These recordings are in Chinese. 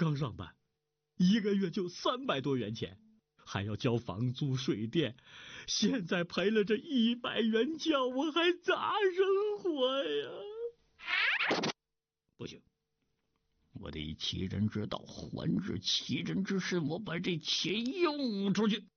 刚上班，1个月就300多元钱，还要交房租水电，现在赔了这100元觉，我还咋生活呀？不行，我得以其人之道还治其人之身，我把这钱用出去。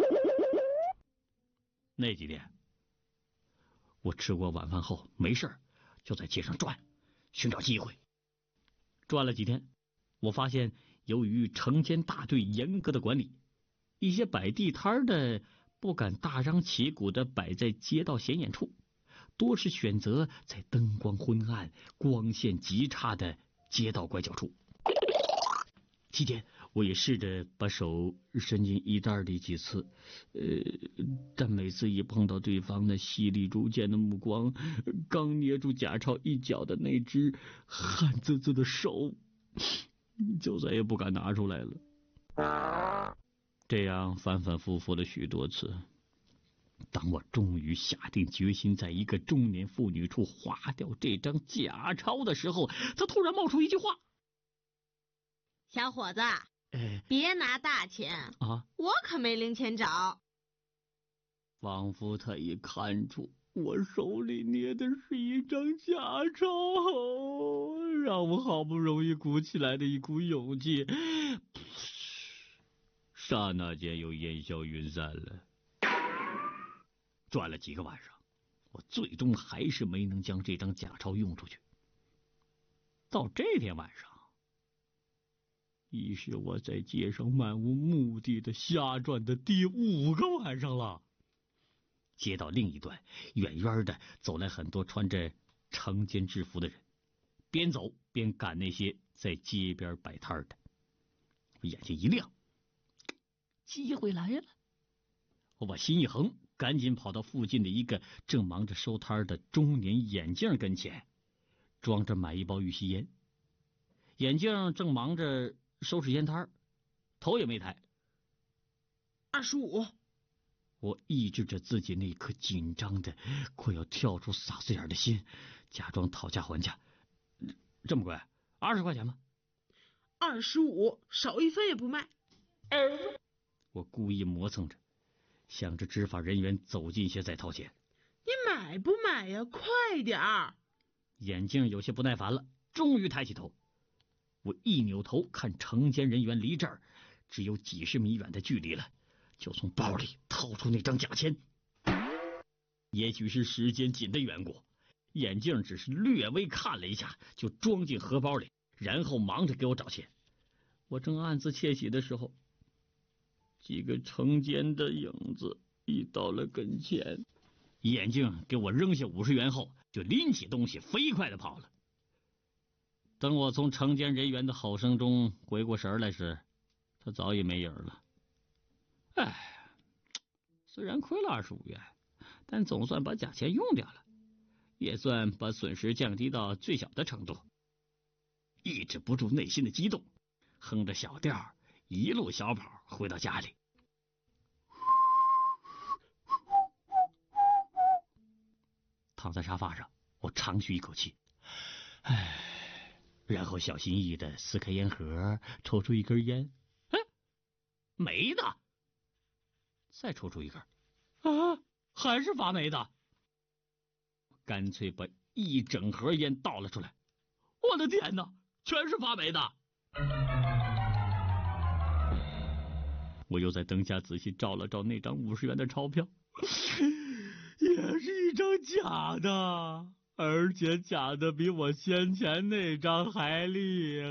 那几天，我吃过晚饭后没事就在街上转，寻找机会。转了几天，我发现由于城监大队严格的管理，一些摆地摊的不敢大张旗鼓的摆在街道显眼处，多是选择在灯光昏暗、光线极差的街道拐角处。期间我也试着把手伸进衣袋里几次，但每次一碰到对方那犀利如剑的目光，刚捏住假钞一角的那只汗滋滋的手，就再也不敢拿出来了。这样反反复复了许多次，当我终于下定决心在一个中年妇女处划掉这张假钞的时候，她突然冒出一句话： 小伙子，别拿大钱啊，我可没零钱找。 仿佛他已看出我手里捏的是一张假钞，让我好不容易鼓起来的一股勇气，刹那间又烟消云散了。转了几个晚上，我最终还是没能将这张假钞用出去。到这天晚上，已是我在街上漫无目的的瞎转的第5个晚上了。街道另一端，远远的走来很多穿着城监制服的人，边走边赶那些在街边摆摊的。我眼睛一亮，机会来了！我把心一横，赶紧跑到附近的一个正忙着收摊的中年眼镜跟前，装着买1包玉溪烟。眼镜正忙着收拾烟摊，头也没抬。 25。 我抑制着自己那颗紧张的快要跳出嗓子眼的心，假装讨价还价。这么贵，20块钱吗 ？25，少1分也不卖。 我故意磨蹭着，想着执法人员走近些再掏钱。 你买不买呀？快点儿！ 眼镜有些不耐烦了，终于抬起头。我一扭头看城监人员离这儿只有几十米远的距离了，就从包里掏出那张假钱。也许是时间紧的缘故，眼镜只是略微看了一下就装进荷包里，然后忙着给我找钱。我正暗自窃喜的时候，几个城监的影子已到了跟前。眼镜给我扔下50元后，就拎起东西飞快的跑了。等我从城监人员的吼声中回过神来时，他早已没影了。虽然亏了25元，但总算把假钱用掉了，也算把损失降低到最小的程度。抑制不住内心的激动，哼着小调，一路小跑回到家里。躺在沙发上，我长吁一口气，然后小心翼翼的撕开烟盒，抽出一根烟，没的。再抽出一根，还是发霉的。干脆把一整盒烟倒了出来。我的天哪，全是发霉的！我又在灯下仔细照了照那张50元的钞票，也是一张假的，而且假的比我先前那张还厉害。